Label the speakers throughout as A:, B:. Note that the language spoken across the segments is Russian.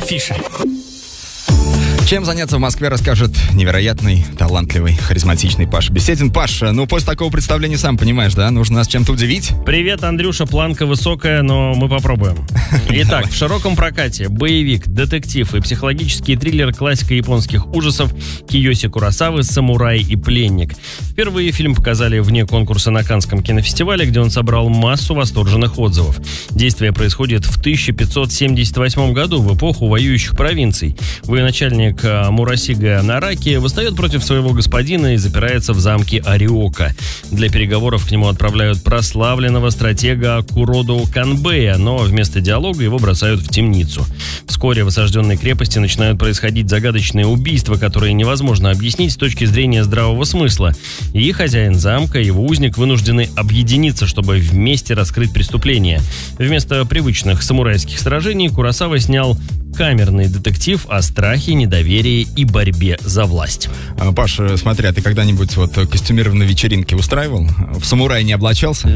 A: Афиша.
B: Чем заняться в Москве, расскажет невероятный, талантливый, харизматичный Паша Беседин. Паш, после такого представления, сам понимаешь, да? Нужно нас чем-то удивить.
A: Привет, Андрюша, планка высокая, но мы попробуем. Итак, в широком прокате боевик, детектив и психологический триллер классика японских ужасов Кийоси Куросавы «Самурай и пленник». Впервые фильм показали вне конкурса на Каннском кинофестивале, где он собрал массу восторженных отзывов. Действие происходит в 1578 году, в эпоху воюющих провинций. Военачальник Мурасига Нараки восстает против своего господина и запирается в замке Ариока. Для переговоров к нему отправляют прославленного стратега Куродо Канбея, но вместо диалога его бросают в темницу. Вскоре в осажденной крепости начинают происходить загадочные убийства, которые невозможно объяснить с точки зрения здравого смысла. И хозяин замка, и его узник вынуждены объединиться, чтобы вместе раскрыть преступление. Вместо привычных самурайских сражений Куросава снял камерный детектив о страхе, недоверии и борьбе за власть.
B: Паша, смотри, а ты когда-нибудь костюмированные вечеринки устраивал? В самурай не облачался?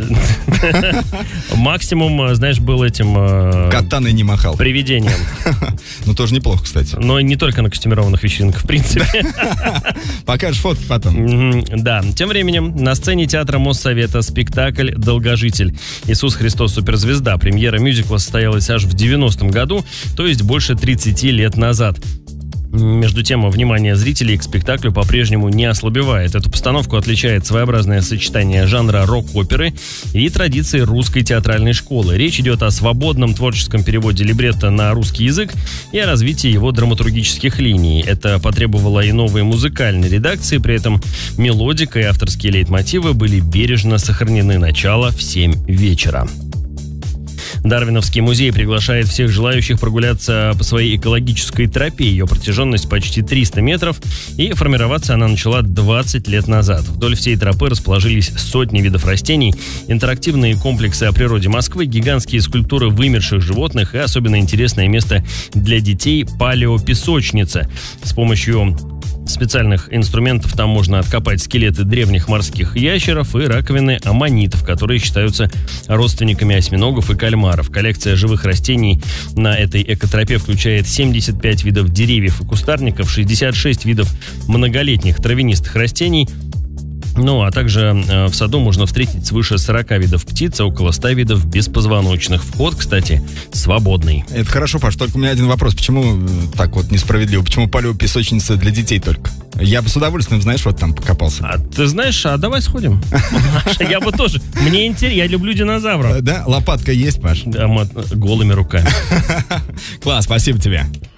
A: Максимум, знаешь, был этим...
B: Катаной не махал.
A: Привидением.
B: Ну, тоже неплохо, кстати.
A: Но не только на костюмированных вечеринках, в принципе.
B: Покажешь фотки потом.
A: Да. Тем временем на сцене театра Моссовета спектакль «Долгожитель». Иисус Христос суперзвезда. Премьера мюзикла состоялась аж в 90-м году, то есть больше 30 лет назад. Между тем, внимание зрителей к спектаклю по-прежнему не ослабевает. Эту постановку отличает своеобразное сочетание жанра рок-оперы и традиции русской театральной школы. Речь идет о свободном творческом переводе либретто на русский язык и о развитии его драматургических линий. Это потребовало и новой музыкальной редакции, при этом мелодика и авторские лейтмотивы были бережно сохранены. Начало в 7 вечера. Дарвиновский музей приглашает всех желающих прогуляться по своей экологической тропе. Ее протяженность почти 300 метров, и формироваться она начала 20 лет назад. Вдоль всей тропы расположились сотни видов растений, интерактивные комплексы о природе Москвы, гигантские скульптуры вымерших животных и особенно интересное место для детей – палеопесочница. С помощью специальных инструментов там можно откопать скелеты древних морских ящеров и раковины аммонитов, которые считаются родственниками осьминогов и кальмаров. Коллекция живых растений на этой экотропе включает 75 видов деревьев и кустарников, 66 видов многолетних травянистых растений. Ну, а также в саду можно встретить свыше 40 видов птиц, а около 100 видов беспозвоночных. Вход, кстати, свободный.
B: Это хорошо, Паш, только у меня один вопрос. Почему так несправедливо? Почему палеопесочница для детей только? Я бы с удовольствием, знаешь, там покопался.
A: А ты знаешь, давай сходим. Я бы тоже. Мне интересно, я люблю динозавров.
B: Да? Лопатка есть, Паш?
A: Голыми руками.
B: Класс, спасибо тебе.